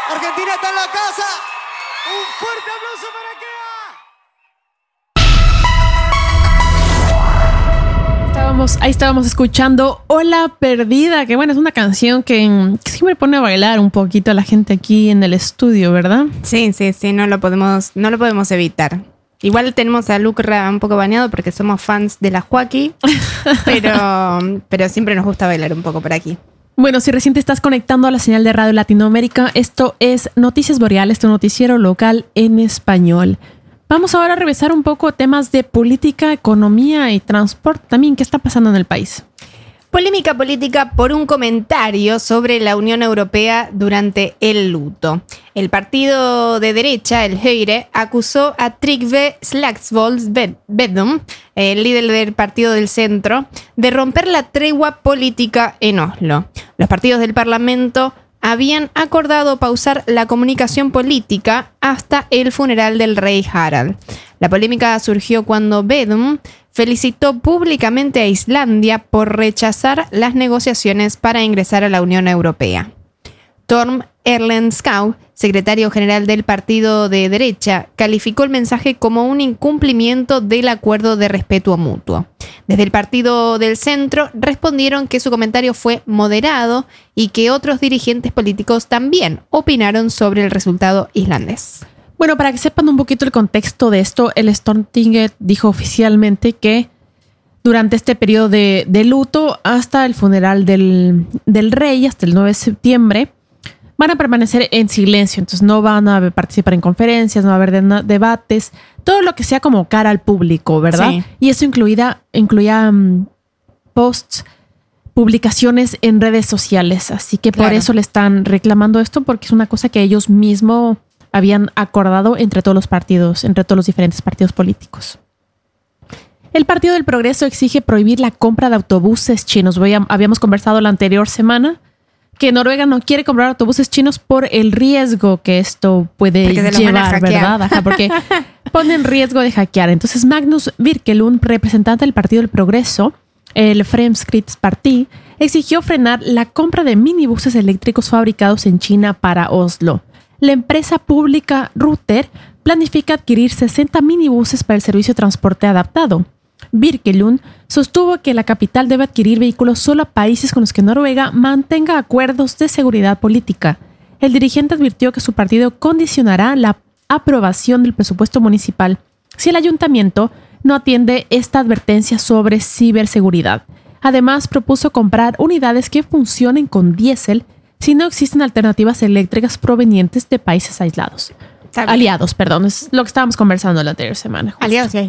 Argentina está en la casa. Un fuerte aplauso para Kea. Ahí estábamos escuchando Ola Perdida, que bueno, es una canción que siempre pone a bailar un poquito a la gente aquí en el estudio, ¿verdad? Sí, no lo podemos evitar. Igual tenemos a Lucra un poco baneado porque somos fans de la Joaquí, pero siempre nos gusta bailar un poco por aquí. Bueno, si recién te estás conectando a la señal de Radio Latinoamérica, esto es Noticias Boreales, tu noticiero local en español. Vamos ahora a revisar un poco temas de política, economía y transporte también. ¿Qué está pasando en el país? Polémica política por un comentario sobre la Unión Europea durante el luto. El partido de derecha, el Høyre, acusó a Trygve Slagsvold Vedum, el líder del partido del centro, de romper la tregua política en Oslo. Los partidos del Parlamento habían acordado pausar la comunicación política hasta el funeral del rey Harald. La polémica surgió cuando Vedum felicitó públicamente a Islandia por rechazar las negociaciones para ingresar a la Unión Europea. Torm Erlenskau, secretario general del partido de derecha, calificó el mensaje como un incumplimiento del acuerdo de respeto mutuo. Desde el partido del centro respondieron que su comentario fue moderado y que otros dirigentes políticos también opinaron sobre el resultado islandés. Bueno, para que sepan un poquito el contexto de esto, el Stortinget dijo oficialmente que durante este periodo de luto hasta el funeral del rey, hasta el 9 de septiembre, van a permanecer en silencio. Entonces no van a participar en conferencias, no va a haber debates, todo lo que sea como cara al público, ¿verdad? Sí. Y eso incluía posts, publicaciones en redes sociales. Así que por eso le están reclamando esto, porque es una cosa que ellos mismos habían acordado entre todos los partidos, entre todos los diferentes partidos políticos. El Partido del Progreso exige prohibir la compra de autobuses chinos. Habíamos conversado la anterior semana que Noruega no quiere comprar autobuses chinos por el riesgo que esto puede llevar, ¿verdad? Ajá, porque pone en riesgo de hackear. Entonces Magnus Birkelund, representante del Partido del Progreso, el Fremskrittspartiet, exigió frenar la compra de minibuses eléctricos fabricados en China para Oslo. La empresa pública Ruter planifica adquirir 60 minibuses para el servicio de transporte adaptado. Birkelund sostuvo que la capital debe adquirir vehículos solo a países con los que Noruega mantenga acuerdos de seguridad política. El dirigente advirtió que su partido condicionará la aprobación del presupuesto municipal si el ayuntamiento no atiende esta advertencia sobre ciberseguridad. Además, propuso comprar unidades que funcionen con diésel si no existen alternativas eléctricas provenientes de países aliados, perdón. Es lo que estábamos conversando la anterior semana. Justo. Aliados, sí.